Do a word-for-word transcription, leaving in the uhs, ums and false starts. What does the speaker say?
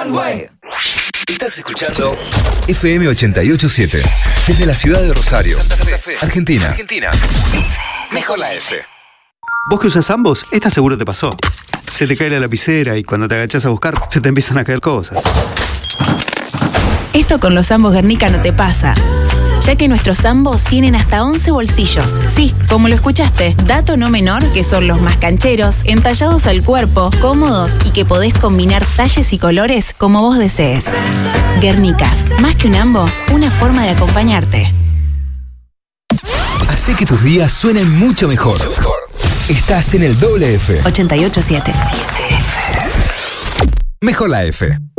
One Way. Estás escuchando F M ochenta y ocho punto siete desde la ciudad de Rosario, Santa Fe, Argentina. Argentina. Mejor la F. Vos que usas ambos, esta seguro te pasó. Se te cae la lapicera y cuando te agachás a buscar, se te empiezan a caer cosas. Esto con los ambos Guernica no te pasa, ya que nuestros ambos tienen hasta once bolsillos. Sí, como lo escuchaste, dato no menor que son los más cancheros, entallados al cuerpo, cómodos y que podés combinar talles y colores como vos desees. Guernica, más que un ambo, una forma de acompañarte. Hacé que tus días suenen mucho mejor. Estás en el doble F. ochenta y ocho punto siete. Mejor la F.